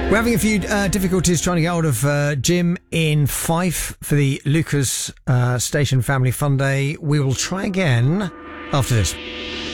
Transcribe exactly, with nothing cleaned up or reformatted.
We're having a few uh, difficulties trying to get hold of uh, Jim in Fife for the Lucas uh, Station Family Fun Day. We will try again after this.